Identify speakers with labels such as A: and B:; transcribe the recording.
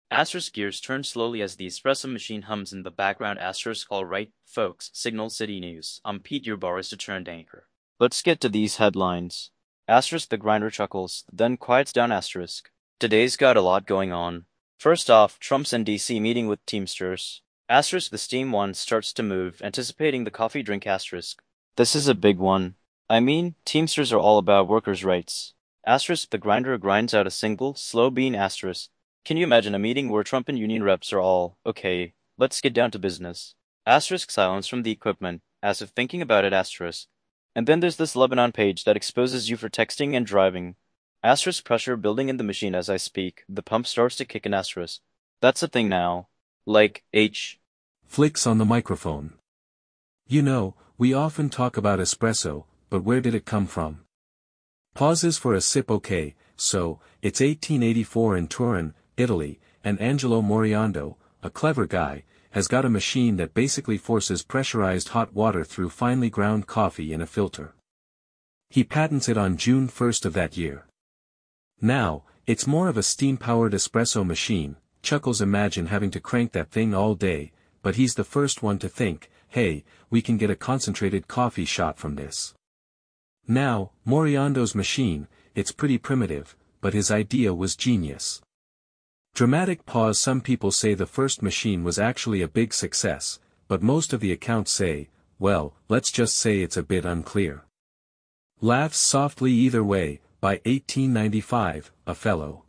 A: Asterisk gears turn slowly as the espresso machine hums in the background. Asterisk all right, folks, Signal City News. I'm Pete, your barista turned anchor. Let's get to these headlines. Asterisk the grinder chuckles, then quiets down. Asterisk. Today's got a lot going on. First off, Trump's in DC meeting with Teamsters. Asterisk the steam one starts to move, anticipating the coffee drink. Asterisk. This is a big one. I mean, Teamsters are all about workers' rights. Asterisk the grinder grinds out a single, slow bean. Asterisk. Can you imagine a meeting where Trump and union reps are all, okay, let's get down to business. Asterisk silence from the equipment, as if thinking about it. Asterisk. And then there's this Lebanon page that exposes you for texting and driving. Asterisk pressure building in the machine as I speak. The pump starts to kick. An asterisk. That's a thing now. Like,
B: Flicks on the microphone. You know, we often talk about espresso, but where did it come from? Pauses for a sip. Okay, so, it's 1884 in Turin, Italy, and Angelo Moriando, a clever guy, has got a machine that basically forces pressurized hot water through finely ground coffee in a filter. He patents it on June 1st of that year. Now, it's more of a steam-powered espresso machine. Chuckles imagine having to crank that thing all day, but he's the first one to think, hey, we can get a concentrated coffee shot from this. Now, Moriando's machine, it's pretty primitive, but his idea was genius. Dramatic pause. Some people say the first machine was actually a big success, but most of the accounts say, well, let's just say it's a bit unclear. Laughs softly. Either way, by 1895, a fellow